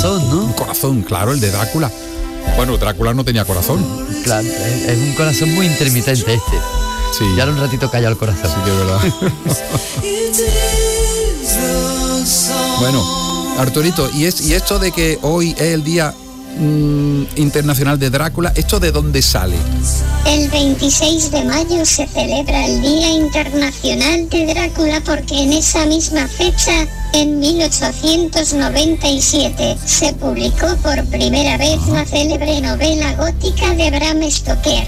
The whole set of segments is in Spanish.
corazón, ¿no? Un corazón, claro, el de Drácula. Bueno, Drácula no tenía corazón. Claro, es un corazón muy intermitente este. Sí. Ya era un ratito calla el corazón. Sí, que es verdad. Bueno, Arturito, y esto de que hoy es el Día Internacional de Drácula, ¿esto de dónde sale? El 26 de mayo se celebra el Día Internacional de Drácula porque en esa misma fecha, en 1897, se publicó por primera vez la célebre novela gótica de Bram Stoker.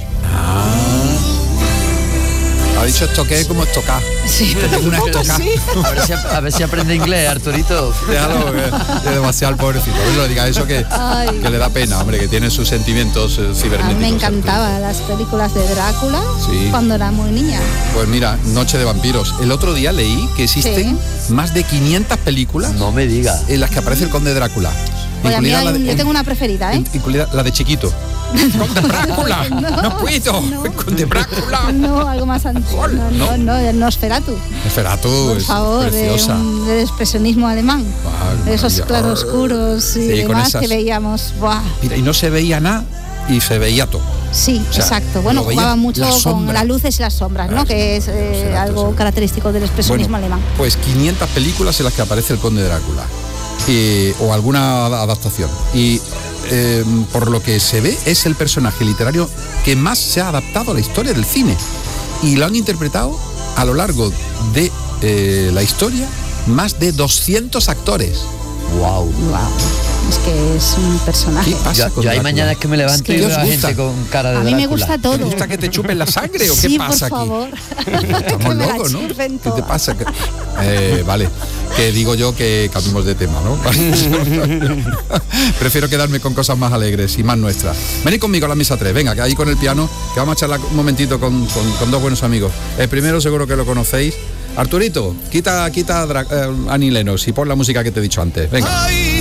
Ha dicho estoqué como estocar. Sí, Es una estoca. sí. A ver si aprende inglés, Arturito. Déjalo, que es demasiado pobrecito. No le diga eso que le da pena, hombre, que tiene sus sentimientos cibernéticos. A mí me encantaban las películas de Drácula cuando era muy niña. Pues mira, Noche de Vampiros. El otro día leí que existen más de 500 películas. No me diga. En las que aparece el Conde Drácula. Oye, a mí yo tengo una preferida, ¿eh? Incluida la de Chiquito. ¡Conde Drácula! ¡No puedo! ¡Conde Drácula! No, algo más antiguo. No, el Nosferatu. Nosferatu Por es favor, preciosa. del expresionismo alemán. Ay, Esos maravilla. claroscuros y Sí, con demás esas- que veíamos. ¡Buah! Mira, y no se veía nada y se veía todo. Sí, O sea, exacto. Bueno, lo veía jugaba mucho la con sombra. las luces y las sombras, ¿no? Que es algo característico del expresionismo alemán. Pues 500 películas en las que aparece el Conde Drácula. O alguna adaptación. Y por lo que se ve, es el personaje literario que más se ha adaptado a la historia del cine. Y lo han interpretado a lo largo de la historia más de 200 actores. Wow. Es que es un personaje. ¿Qué pasa con Yo hay Drácula? mañanas que me levanto ¿Qué y veo os a gusta? gente con cara de A mí Drácula. me gusta ¿Te todo. gusta que te chupen la sangre o qué Sí, pasa por aquí? favor. Estamos Que me la locos, ¿no? chupen ¿Qué te toda. pasa? Vale, que digo yo que cambiemos de tema, ¿no? Prefiero quedarme con cosas más alegres y más nuestras. Venid conmigo a la misa 3, venga, que ahí con el piano, que vamos a charlar un momentito con dos buenos amigos. El primero seguro que lo conocéis. Arturito, quita a Annie Lennox y pon la música que te he dicho antes, venga.